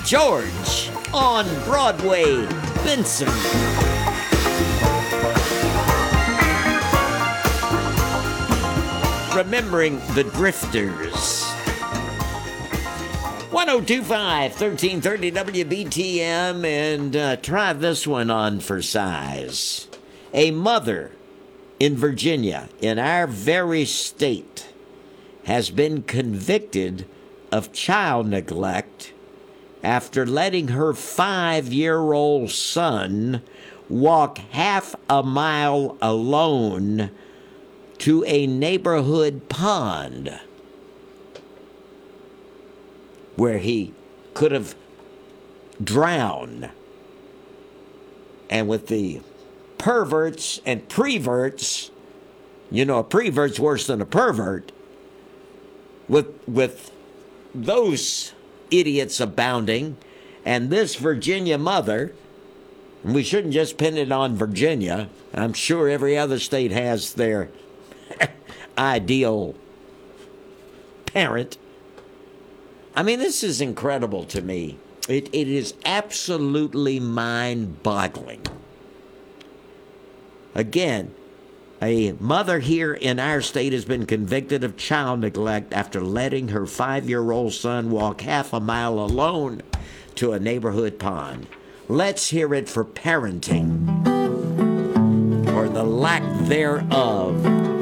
George on Broadway, Benson. Remembering the Drifters. 1025 1330 WBTM, and try this one on for size. A mother in Virginia, in our very state, has been convicted of child neglect after letting her 5-year-old son walk half a mile alone to a neighborhood pond where he could have drowned. And with the perverts and preverts, you know, a prevert's worse than a pervert, with those idiots abounding, and this Virginia mother, and we shouldn't just pin it on Virginia, I'm sure every other state has their ideal parent. I mean, this is incredible to me. It is absolutely mind-boggling. Again, a mother here in our state has been convicted of child neglect after letting her 5-year-old son walk half a mile alone to a neighborhood pond. Let's hear it for parenting, or the lack thereof,